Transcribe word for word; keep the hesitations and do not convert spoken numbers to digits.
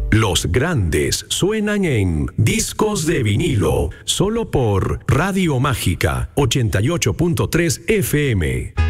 Los grandes suenan en Discos de Vinilo, solo por Radio Mágica ochenta y ocho punto tres F M.